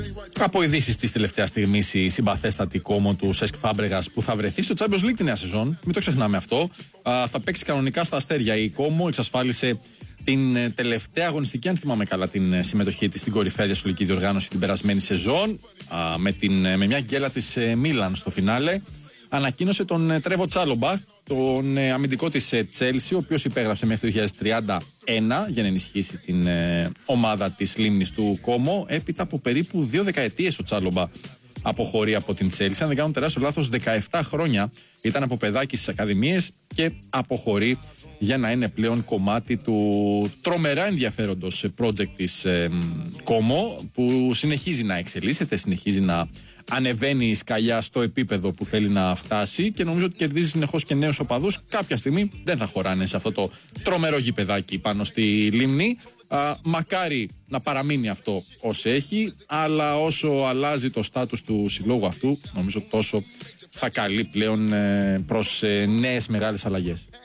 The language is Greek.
Από ειδήσεις της τελευταίας στιγμής, η συμπαθέστατη Κόμο του Σέσκ Φάμπρεγας που θα βρεθεί στο Champions League τη νέα σεζόν, μην το ξεχνάμε αυτό, θα παίξει κανονικά στα αστέρια. Η Κόμο εξασφάλισε την τελευταία αγωνιστική, αν θυμάμαι καλά, την συμμετοχή της στην κορυφαία διασωλική διοργάνωση την περασμένη σεζόν, με μια γκέλα της Μίλαν στο φινάλε. Ανακοίνωσε τον Τρέβο Τσάλομπα, τον αμυντικό της Τσέλσι, ο οποίος υπέγραψε μέχρι το 2031 για να ενισχύσει την ομάδα της λίμνης του Κόμο. Έπειτα από περίπου 2 δεκαετίες ο Τσάλομπα αποχωρεί από την Τσέλσι. Αν δεν κάνω τεράστιο λάθος, 17 χρόνια ήταν από παιδάκι στις ακαδημίες και αποχωρεί για να είναι πλέον κομμάτι του τρομερά ενδιαφέροντος project της Κόμο, που συνεχίζει να εξελίσσεται, συνεχίζει να ανεβαίνει η σκαλιά στο επίπεδο που θέλει να φτάσει και νομίζω ότι κερδίζει συνεχώς και νέους οπαδούς. Κάποια στιγμή δεν θα χωράνε σε αυτό το τρομερό γηπεδάκι πάνω στη λίμνη. Μακάρι να παραμείνει αυτό όσο έχει, αλλά όσο αλλάζει το στάτους του συλλόγου αυτού, νομίζω τόσο θα καλεί πλέον προς νέες μεγάλες αλλαγές.